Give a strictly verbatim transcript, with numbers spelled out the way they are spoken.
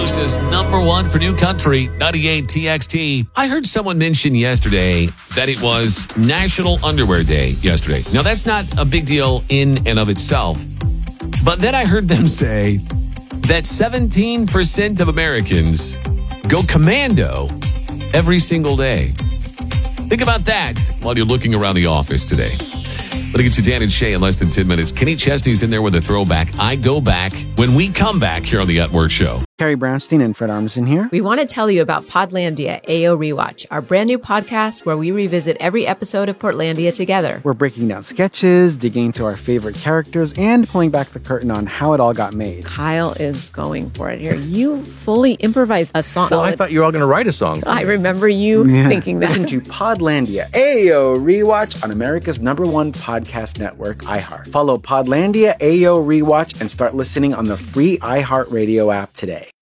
Tuscaloosa's number one for new country, ninety-eight T X T. I heard someone mention yesterday that it was National Underwear Day yesterday. Now, that's not a big deal in and of itself. But then I heard them say that seventeen percent of Americans go commando every single day. Think about that while you're looking around the office today. Let me get you Dan and Shay in less than ten minutes. Kenny Chesney's in there with a throwback. I go back when we come back here on the At Work Show. Carrie Brownstein and Fred Armisen here. We want to tell you about Podlandia A O Rewatch, our brand new podcast where we revisit every episode of Portlandia together. We're breaking down sketches, digging into our favorite characters, and pulling back the curtain on how it all got made. Kyle is going for it here. You fully improvised a song. Well, I thought you were all going to write a song. I remember you yeah. thinking that. Listen to Podlandia A O Rewatch on America's number one podcast network, iHeart. Follow Podlandia A O Rewatch and start listening on the free iHeartRadio app today.